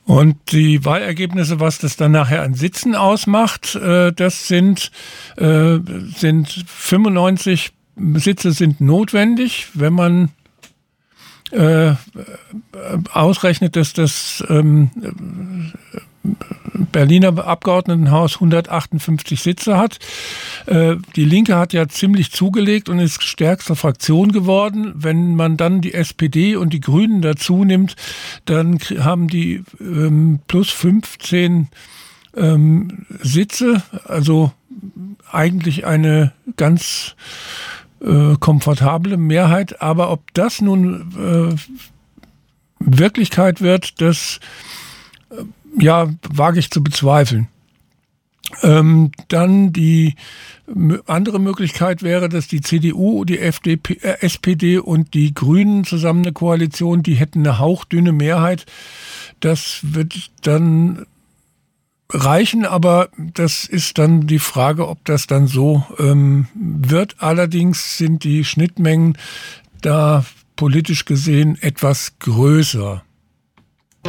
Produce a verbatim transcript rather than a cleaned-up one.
Und die Wahlergebnisse, was das dann nachher an Sitzen ausmacht, äh, das sind, äh, sind fünfundneunzig Sitze sind notwendig, wenn man äh, ausrechnet, dass das ähm, Berliner Abgeordnetenhaus hundertachtundfünfzig Sitze hat. Äh, die Linke hat ja ziemlich zugelegt und ist stärkste Fraktion geworden. Wenn man dann die S P D und die Grünen dazu nimmt, dann haben die ähm, plus fünfzehn ähm, Sitze, also eigentlich eine ganz äh, komfortable Mehrheit. Aber ob das nun äh, Wirklichkeit wird, das äh, ja, wage ich zu bezweifeln. Ähm, dann die m- andere Möglichkeit wäre, dass die C D U, die F D P, äh, S P D und die Grünen zusammen eine Koalition, die hätten eine hauchdünne Mehrheit. Das wird dann reichen, aber das ist dann die Frage, ob das dann so ähm, wird. Allerdings sind die Schnittmengen da politisch gesehen etwas größer.